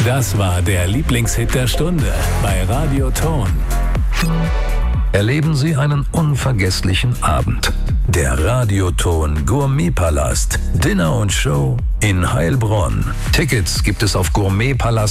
Das war der Lieblingshit der Stunde bei Radio Ton. Erleben Sie einen unvergesslichen Abend. Der Radioton Gourmetpalast. Dinner und Show in Heilbronn. Tickets gibt es auf gourmetpalast.at.